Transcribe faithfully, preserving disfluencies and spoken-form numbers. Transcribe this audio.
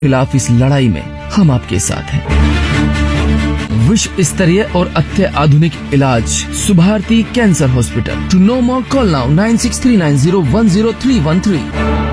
खिलाफ इस लड़ाई में हम आपके साथ हैं। विश्व स्तरीय और अत्याधुनिक इलाज Subharti cancer hospital. To know more call now nine six three nine zero one zero three one three.